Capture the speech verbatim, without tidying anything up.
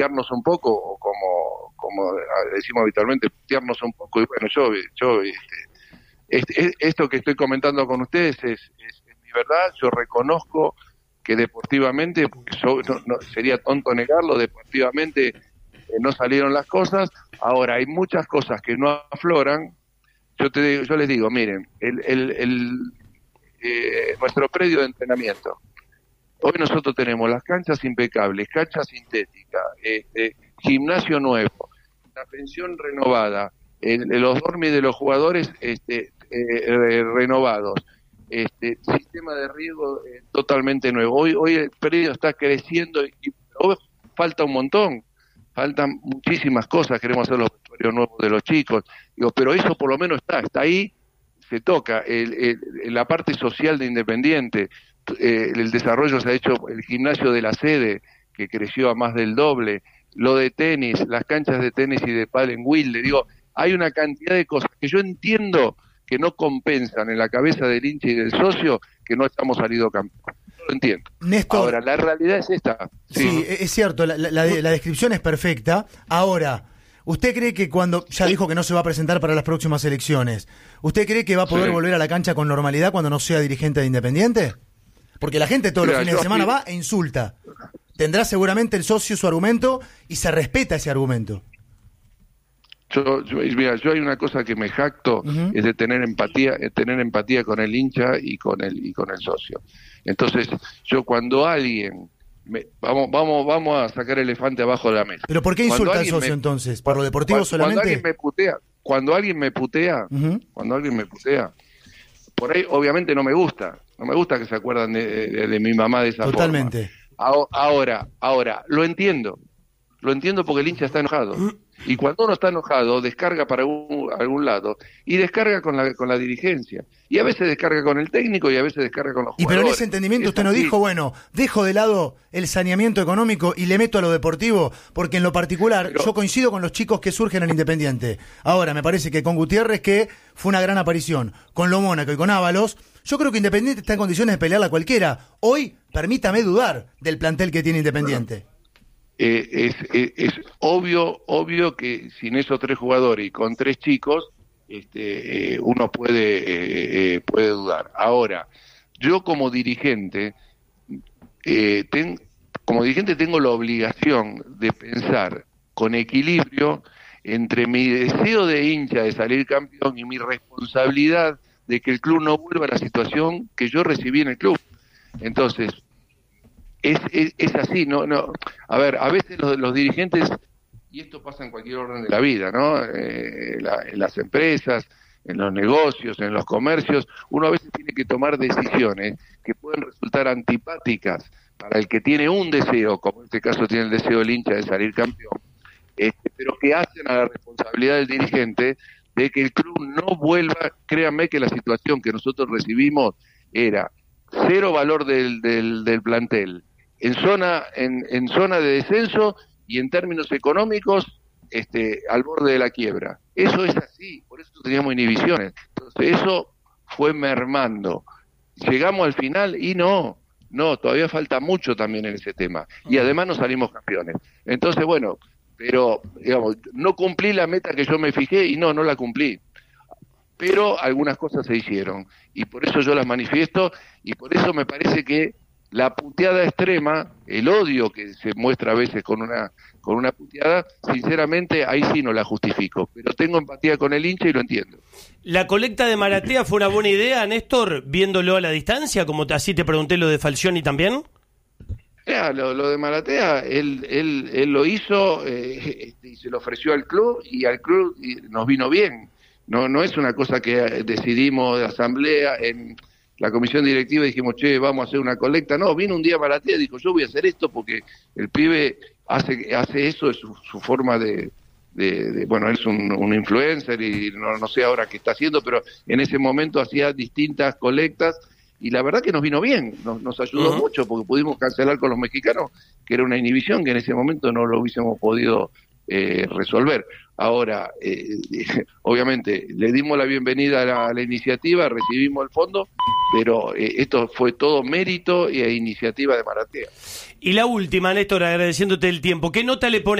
putearnos un poco, o como, como decimos habitualmente, putearnos un poco, y bueno, yo, yo este, este, esto que estoy comentando con ustedes es, es, es mi verdad. Yo reconozco que deportivamente, porque yo, no, no, sería tonto negarlo, deportivamente eh, no salieron las cosas. Ahora, hay muchas cosas que no afloran. Yo te digo, yo les digo, miren, el, el, el eh, nuestro predio de entrenamiento, hoy nosotros tenemos las canchas impecables, cancha sintética, eh, eh, gimnasio nuevo, la pensión renovada, eh, los dormis de los jugadores este, eh, renovados, este sistema de riego eh, totalmente nuevo. Hoy hoy el predio está creciendo y, y hoy falta un montón, faltan muchísimas cosas. Queremos hacer los vestuarios nuevos de los chicos, digo, pero eso por lo menos está, está ahí, se toca. El, el, la parte social de Independiente, eh, el desarrollo se ha hecho, el gimnasio de la sede, que creció a más del doble, lo de tenis, las canchas de tenis y de pádel en Wilde. Digo, hay una cantidad de cosas que yo entiendo que no compensan en la cabeza del hincha y del socio que no estamos salido campeón. No lo entiendo. Néstor, ahora, la realidad es esta. Sí, sí es cierto, la, la, la descripción es perfecta. Ahora, ¿usted cree que cuando, ya dijo que no se va a presentar para las próximas elecciones, ¿usted cree que va a poder sí. volver a la cancha con normalidad cuando no sea dirigente de Independiente? Porque la gente todos Mira, los fines de semana sí. va e insulta. Tendrá seguramente el socio su argumento y se respeta ese argumento. Yo, yo, mira, yo hay una cosa que me jacto, uh-huh. es de tener empatía, de tener empatía con el hincha y con el y con el socio. Entonces, yo cuando alguien me, vamos, vamos, vamos a sacar el elefante abajo de la mesa. ¿Pero por qué insulta al socio me, entonces? ¿Por lo deportivo cuando, solamente? Cuando alguien me putea, cuando alguien me putea, uh-huh. cuando alguien me putea, por ahí obviamente no me gusta, no me gusta que se acuerdan de, de, de mi mamá de esa Totalmente. forma. Ahora, ahora, lo entiendo, lo entiendo porque el hincha está enojado. Uh-huh. Y cuando uno está enojado, descarga para un, algún lado y descarga con la con la dirigencia. Y a veces descarga con el técnico y a veces descarga con los y jugadores. Y pero en ese entendimiento usted no dijo, bueno, dejo de lado el saneamiento económico y le meto a lo deportivo, porque en lo particular pero, yo coincido con los chicos que surgen en Independiente. Ahora, me parece que con Gutiérrez, que fue una gran aparición, con Lo Mónaco y con Ábalos, yo creo que Independiente está en condiciones de pelearla a cualquiera. Hoy, permítame dudar del plantel que tiene Independiente. Bueno. Eh, es, es, es obvio obvio que sin esos tres jugadores y con tres chicos este, eh, uno puede eh, eh, puede dudar. Ahora, yo como dirigente eh, ten, como dirigente tengo la obligación de pensar con equilibrio entre mi deseo de hincha de salir campeón y mi responsabilidad de que el club no vuelva a la situación que yo recibí en el club. Entonces, Es, es, es así, no, no. A ver, a veces los, los dirigentes, y esto pasa en cualquier orden de la vida, ¿no? Eh, la, en las empresas, en los negocios, en los comercios, uno a veces tiene que tomar decisiones que pueden resultar antipáticas para el que tiene un deseo, como en este caso tiene el deseo del hincha de salir campeón, este, pero que hacen a la responsabilidad del dirigente de que el club no vuelva. Créanme que la situación que nosotros recibimos era cero valor del, del, del plantel, en zona en, en zona de descenso y en términos económicos este al borde de la quiebra. Eso es así, por eso teníamos inhibiciones. Entonces eso fue mermando. Llegamos al final y no, no, todavía falta mucho también en ese tema. Y además no salimos campeones. Entonces, bueno, pero digamos, no cumplí la meta que yo me fijé y no, no la cumplí. Pero algunas cosas se hicieron y por eso yo las manifiesto y por eso me parece que la puteada extrema, el odio que se muestra a veces con una con una puteada, sinceramente ahí sí no la justifico, pero tengo empatía con el hincha y lo entiendo. ¿La colecta de Maratea fue una buena idea, Néstor, viéndolo a la distancia, como así te pregunté lo de Falcioni también? Ya, lo, lo de Maratea, él él él lo hizo eh, y se lo ofreció al club y al club y nos vino bien. No no es una cosa que decidimos de asamblea en la comisión directiva, dijimos, che, vamos a hacer una colecta. No, vino un día Maratea y dijo, yo voy a hacer esto porque el pibe hace hace eso, es su, su forma de, de, de... Bueno, él es un, un influencer y no, no sé ahora qué está haciendo, pero en ese momento hacía distintas colectas y la verdad que nos vino bien, nos, nos ayudó uh-huh. mucho porque pudimos cancelar con los mexicanos, que era una inhibición que en ese momento no lo hubiésemos podido eh, resolver. Ahora, eh, obviamente, le dimos la bienvenida a la, a la iniciativa, recibimos el fondo, pero eh, esto fue todo mérito e iniciativa de Maratea. Y la última, Néstor, agradeciéndote el tiempo, ¿qué nota le pone